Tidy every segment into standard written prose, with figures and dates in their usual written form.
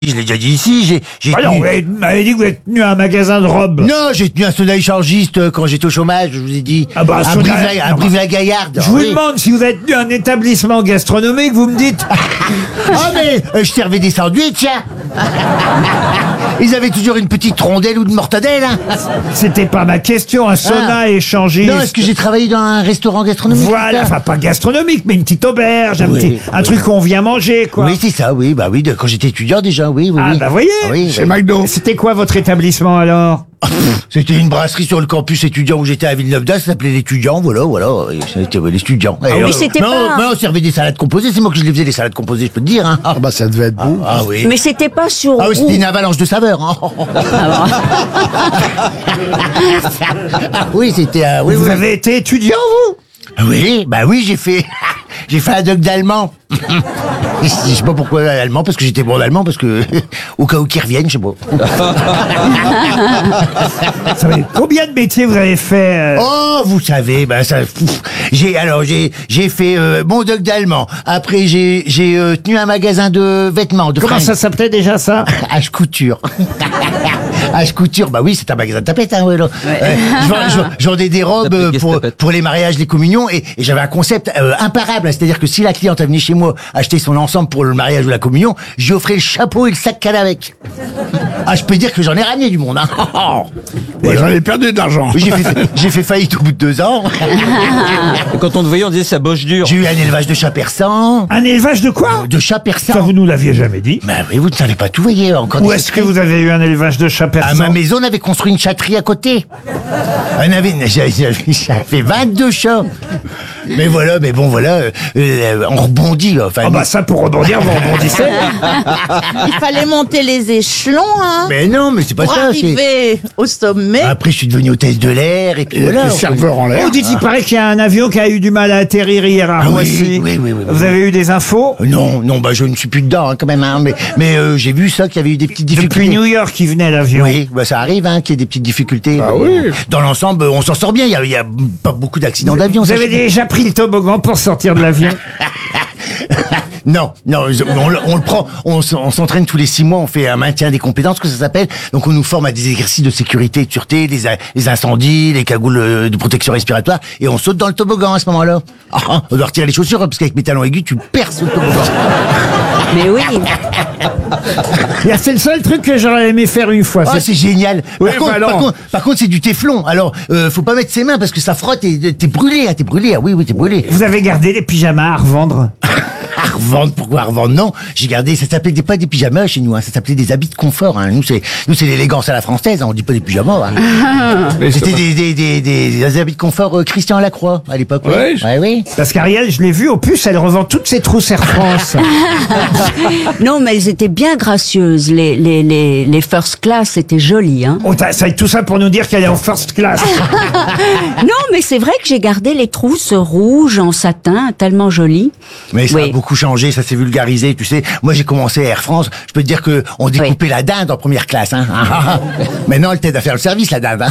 Je l'ai déjà dit ici, j'ai Ah non, tenu... vous m'avez dit que vous êtes tenu à un magasin de robes. Non, j'ai tenu un soda échangiste quand j'étais au chômage, je vous ai dit. Ah bah, à soda- Brive-la-Gaillarde. Je vous Oui. demande si vous êtes tenu à un établissement gastronomique, vous me dites... Ah mais je servais des sandwichs, tiens. Ils avaient toujours une petite rondelle ou de mortadelle, hein. C'était pas ma question, un sauna échangiste. Non, est-ce que j'ai travaillé dans un restaurant gastronomique? Voilà, c'est ça enfin pas gastronomique, mais une petite auberge, Oui, un truc qu'on vient manger, quoi. Oui, c'est ça, oui, bah oui, quand j'étais étudiant déjà, oui, oui. Ah oui. bah voyez, Oui, Chez oui. McDo. C'était quoi votre établissement alors? C'était une brasserie sur le campus étudiant où j'étais à Villeneuve-d'Ascq, ça s'appelait l'étudiant, voilà. Et c'était l'étudiant. oui, c'était pas- Mais on servait des salades composées, c'est moi que je les faisais, les salades composées, je peux te dire, hein. Ah bah ça devait être beau. Ah oui. Mais c'était pas sur Ah oui, c'était roue. une avalanche de saveurs, hein. Ah oui, c'était... oui, Vous oui. avez été étudiant, vous? Oui, bah oui, j'ai fait un doc d'allemand. Je sais pas pourquoi allemand, parce que j'étais bon en allemand, parce que au cas où qu'ils reviennent, je sais pas. Vous savez, combien de métiers vous avez fait Oh, vous savez, ben ça. J'ai fait mon doc d'allemand. Après j'ai tenu un magasin de vêtements, de Comment fringues. ça s'appelait déjà ça? H Couture. H Couture, bah oui, c'est un magasin de tapettes, hein, ouais, là. Je vendais des robes pour les mariages, les communions, et j'avais un concept imparable, hein, c'est-à-dire que si la cliente venait chez moi acheter son ensemble pour le mariage ou la communion, j'y offrais le chapeau et le sac qu'elle a avec. Ah, je peux dire que j'en ai ramené du monde, hein. Et j'en ai perdu de l'argent. Oui, j'ai fait faillite au bout de 2 ans. Et quand on te voyait, on disait ça bosse dur. J'ai eu un élevage de chats persans. Un élevage de quoi? De chats Ça, persans. vous nous l'aviez jamais dit. Mais vous ne savez pas tout, voyez, encore Où des est-ce que secrets. vous avez eu un élevage de chats À persans? ma maison, on avait construit une chatterie à côté. J'avais 22 chats. Mais voilà, on rebondit, là. Enfin, Ah bah ça, pour rebondir, vous rebondissez. Il fallait monter les échelons, hein, mais non, mais c'est pas pour ça. arriver au sommet. Après, je suis devenu hôtesse de l'air, et puis Et voilà. les serveurs en l'air. Oh, dites, il paraît qu'il y a un avion qui a eu du mal à atterrir hier à Ah oui, Roissy. oui. Vous avez eu des infos? Non, bah je ne suis plus dedans, hein, quand même, hein, mais j'ai vu ça, qu'il y avait eu des petites difficultés. Depuis New York, il venait l'avion. Oui, bah ça arrive, hein, qu'il y ait des petites difficultés. Ah oui. Dans l'ensemble, on s'en sort bien. Il y a pas beaucoup d'accidents d'avion. Vous ça, avez je- déjà pris le toboggan pour sortir de l'avion? Non, on le prend, on s'entraîne tous les 6 mois, on fait un maintien des compétences, que ça s'appelle. Donc on nous forme à des exercices de sécurité et de sûreté, les incendies, les cagoules de protection respiratoire, et on saute dans le toboggan à ce moment-là. Ah, on doit retirer les chaussures, parce qu'avec mes talons aigus, tu perces le toboggan. Mais oui. C'est le seul truc que j'aurais aimé faire une fois. Ah, c'est génial. Oui, Par contre, c'est du téflon. Alors, faut pas mettre ses mains parce que ça frotte et t'es brûlé, hein, t'es brûlé. Ah oui, t'es brûlé. Vous avez gardé les pyjamas à revendre? À revendre, pourquoi à revendre? Non, j'ai gardé, ça s'appelait pas des pyjamas chez nous, hein, ça s'appelait des habits de confort, hein. Nous, c'est l'élégance à la française, hein, on dit pas des pyjamas, hein. C'était des habits de confort Christian Lacroix, à l'époque. Ouais, Oui. Parce qu'Ariel, je l'ai vu, au plus, elle revend toutes ses trousses Air France. Non, mais elles étaient bien gracieuses. Les first class étaient jolies, hein. Oh, ça, tout ça pour nous dire qu'elle est en first class. Non, mais c'est vrai que j'ai gardé les trousses rouges en satin, tellement jolies. Mais ça a Oui. beaucoup changé, ça s'est vulgarisé, tu sais. Moi, j'ai commencé à Air France, je peux te dire que on découpait la dinde en première classe, hein. Maintenant, elle t'aide à faire le service, la dinde, hein.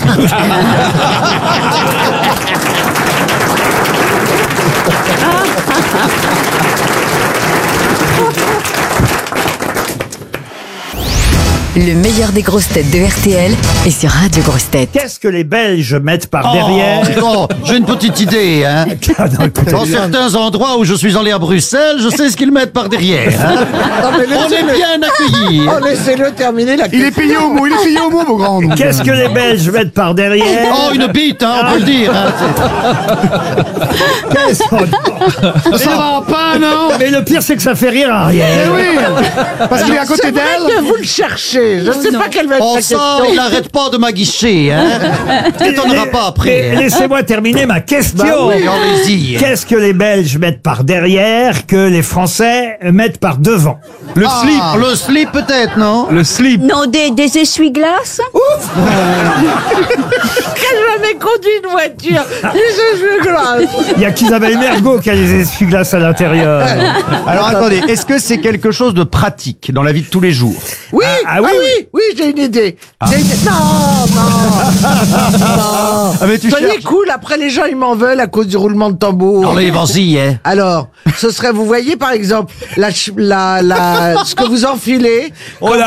Le meilleur des grosses têtes de RTL est sur Radio Grosses Têtes. Qu'est-ce que les Belges mettent par derrière? Oh, j'ai une petite idée, hein. Ah non, écoutez, Dans certains endroits où je suis allé à Bruxelles, je sais ce qu'ils mettent par derrière. Hein. On est bien accueillis. Oh, laissez-le terminer la Il est payé au mot, mon grand. donc. Qu'est-ce que les Belges mettent par derrière? Oh, une bite, hein, on peut le dire. Hein. Qu'est-ce qu'on- Ça va pas, non? Mais le pire, c'est que ça fait rire Ariel. Eh oui. Parce qu'il est à côté C'est vrai d'elle. que vous le cherchez. Je ne sais pas quelle va être Oh, la ça, question. il n'arrête pas de m'aguicher, hein. T'étonneras pas après. Mais laissez-moi terminer ma question. Bah oui, allez-y. Qu'est-ce que les Belges mettent par derrière que les Français mettent par devant? Le slip peut-être, non? Le slip. Non, des essuie-glaces? Quelle jamais conduit une voiture. Je glace. Il y a qu'Isabelle Mergo qui a les essuie-glaces à l'intérieur. Alors attendez, est-ce que c'est quelque chose de pratique dans la vie de tous les jours? Oui, Ah oui. oui, j'ai une idée. J'ai une- Non. Ah mais tu Soyez cherches. cool, après les gens ils m'en veulent à cause du roulement de tambour. Allez, vas-y, hein. Alors, ce serait, vous voyez par exemple, ce que vous enfilez Oh là